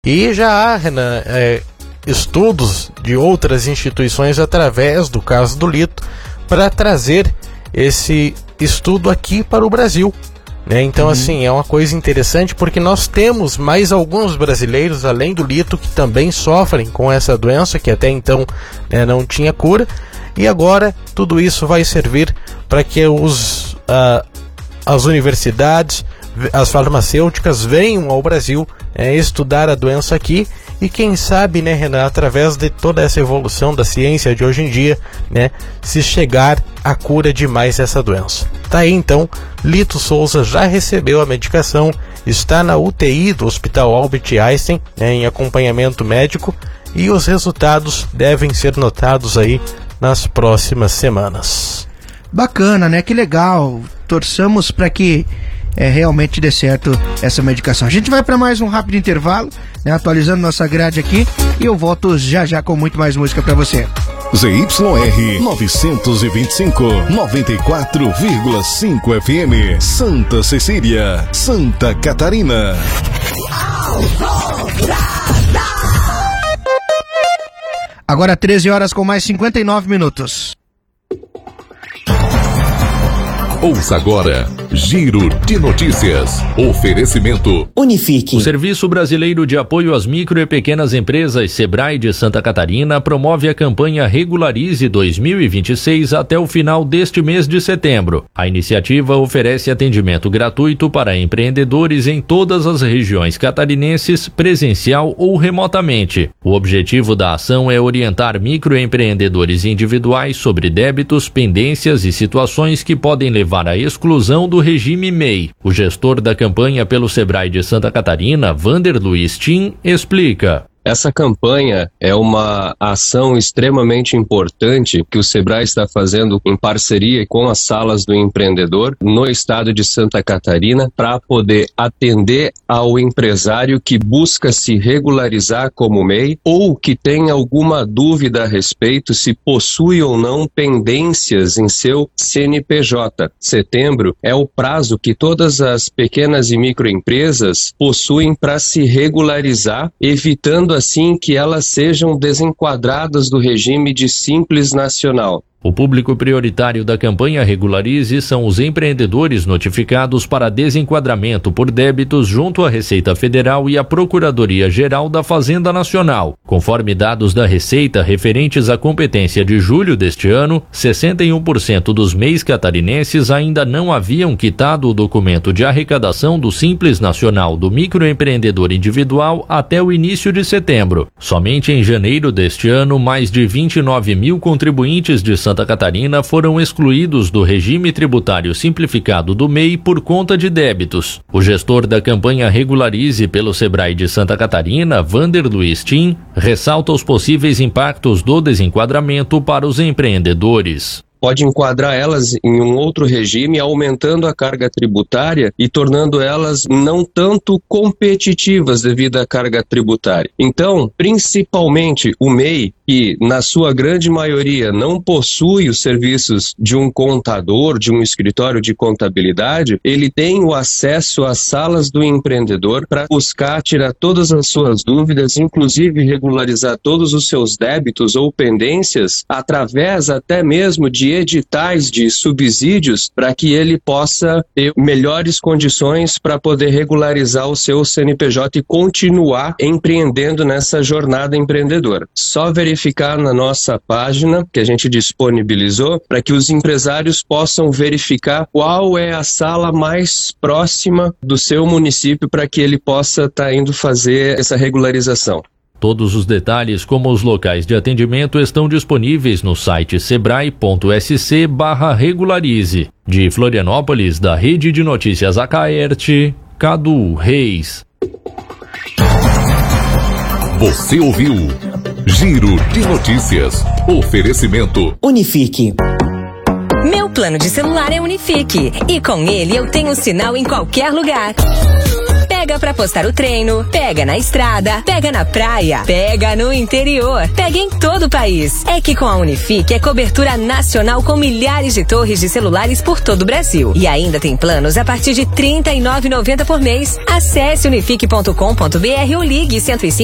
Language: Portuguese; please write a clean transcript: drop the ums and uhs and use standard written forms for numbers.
E já há, Renan, estudos de outras instituições através do caso do Lito para trazer esse estudo aqui para o Brasil, né? Então, assim, é uma coisa interessante porque nós temos mais alguns brasileiros, além do Lito, que também sofrem com essa doença, que até então, né, não tinha cura, e agora tudo isso vai servir para que as universidades, as farmacêuticas venham ao Brasil estudar a doença aqui e quem sabe, né, Renan, através de toda essa evolução da ciência de hoje em dia, né, se chegar à cura de mais essa doença. Tá aí então, Lito Souza já recebeu a medicação, está na UTI do Hospital Albert Einstein, né, em acompanhamento médico, e os resultados devem ser notados aí nas próximas semanas. Bacana, né? Que legal. Torçamos para que realmente dê certo essa medicação. A gente vai para mais um rápido intervalo, né, atualizando nossa grade aqui, e eu volto já com muito mais música para você. ZYR 925, 94,5 FM, Santa Cecília, Santa Catarina. Agora 13 horas com mais 59 minutos. Ouça agora, Giro de Notícias. Oferecimento Unifique. O Serviço Brasileiro de Apoio às Micro e Pequenas Empresas, SEBRAE de Santa Catarina, promove a campanha Regularize 2026 até o final deste mês de setembro. A iniciativa oferece atendimento gratuito para empreendedores em todas as regiões catarinenses, presencial ou remotamente. O objetivo da ação é orientar microempreendedores individuais sobre débitos, pendências e situações que podem levar à exclusão do regime MEI. O gestor da campanha pelo SEBRAE de Santa Catarina, Vander Luiz Tim, explica. Essa campanha é uma ação extremamente importante que o SEBRAE está fazendo em parceria com as salas do empreendedor no estado de Santa Catarina para poder atender ao empresário que busca se regularizar como MEI ou que tem alguma dúvida a respeito se possui ou não pendências em seu CNPJ. Setembro é o prazo que todas as pequenas e microempresas possuem para se regularizar, evitando assim que elas sejam desenquadradas do regime de Simples Nacional. O público prioritário da campanha Regularize são os empreendedores notificados para desenquadramento por débitos junto à Receita Federal e à Procuradoria-Geral da Fazenda Nacional. Conforme dados da Receita referentes à competência de julho deste ano, 61% dos MEIs catarinenses ainda não haviam quitado o documento de arrecadação do Simples Nacional do microempreendedor individual até o início de setembro. Somente em janeiro deste ano, mais de 29 mil contribuintes de Santa Catarina foram excluídos do regime tributário simplificado do MEI por conta de débitos. O gestor da campanha Regularize pelo SEBRAE de Santa Catarina, Vander Luiz Tim, ressalta os possíveis impactos do desenquadramento para os empreendedores. Pode enquadrar elas em um outro regime, aumentando a carga tributária e tornando elas não tanto competitivas devido à carga tributária. Então, principalmente o MEI, que na sua grande maioria não possui os serviços de um contador, de um escritório de contabilidade, ele tem o acesso às salas do empreendedor para buscar tirar todas as suas dúvidas, inclusive regularizar todos os seus débitos ou pendências, através até mesmo de editais de subsídios para que ele possa ter melhores condições para poder regularizar o seu CNPJ e continuar empreendendo nessa jornada empreendedora. Só verificar na nossa página que a gente disponibilizou para que os empresários possam verificar qual é a sala mais próxima do seu município para que ele possa estar indo fazer essa regularização. Todos os detalhes, como os locais de atendimento, estão disponíveis no site sebrae.sc/regularize. De Florianópolis, da Rede de Notícias Acaerte, Cadu Reis. Você ouviu Giro de Notícias. Oferecimento Unifique. Meu plano de celular é Unifique e com ele eu tenho sinal em qualquer lugar. Pega pra postar o treino, pega na estrada, pega na praia, pega no interior, pega em todo o país. É que com a Unifique é cobertura nacional com milhares de torres de celulares por todo o Brasil. E ainda tem planos a partir de R$ 39,90 por mês. Acesse unifique.com.br ou ligue 105